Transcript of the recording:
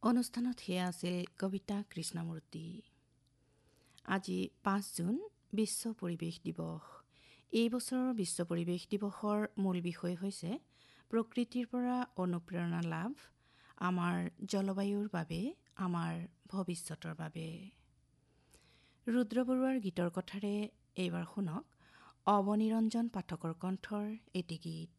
অনুষ্ঠানত সেয়া আছিল কবিতা কৃষ্ণমূৰ্তি। আজি ৫ জুন বিশ্ব পৰিৱেশ দিৱস। এই বছৰৰ বিশ্ব পৰিৱেশ দিৱসৰ মূল বিষয় হৈছে প্ৰকৃতিৰ পৰা অনুপ্ৰেৰণা লাভ, আমাৰ জলবায়ুৰ বাবে, আমাৰ ভৱিষ্যতৰ বাবে। ৰুদ্ৰ বৰুৱাৰ গীতৰ কথাৰে এইবাৰ শুনক অৱনিৰঞ্জন পাঠকৰ কণ্ঠৰ এটি গীত।